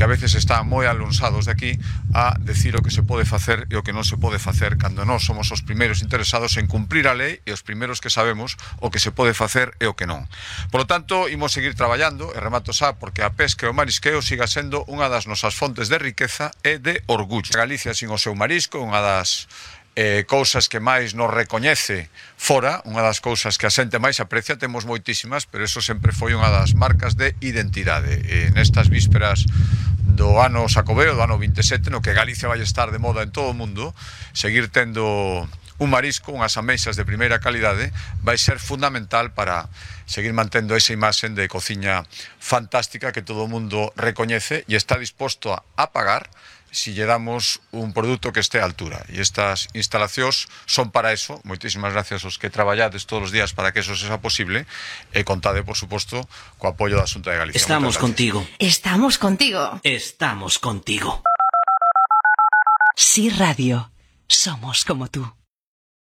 a veces están moi alonsados de aquí a decir o que se pode facer e o que non se pode facer, cando nós somos os primeiros interesados en cumprir a lei e os primeiros que sabemos o que se pode facer e o que non. Por lo tanto, imos seguir traballando, e remato xa, porque a pesca e o marisqueo siga sendo unha das nosas fontes de riqueza e de orgullo. Galicia sin o seu marisco, unha das cousas que máis nos recoñece fora, unha das cousas que a xente máis aprecia, temos moitísimas, pero eso sempre foi unha das marcas de identidade. Nestas vísperas do ano Xacobeo, do ano 27, no que Galicia vai estar de moda en todo o mundo, seguir tendo un marisco, unhas ameixas de primeira calidade, vai ser fundamental para seguir mantendo esa imaxe de cociña fantástica que todo o mundo recoñece e está disposto a pagar si lle damos un produto que este á altura. E estas instalacións son para eso. Moitísimas gracias aos que traballades todos os días para que eso sexa posible, e contade, por suposto, co apoio da Xunta de Galicia. Estamos contigo. Estamos contigo. Estamos contigo. Sí Radio. Somos como tú.